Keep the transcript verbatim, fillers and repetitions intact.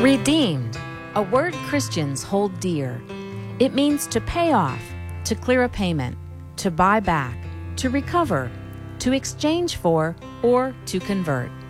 Redeemed, a word Christians hold dear. It means to pay off, to clear a payment, to buy back, to recover, to exchange for, or to convert.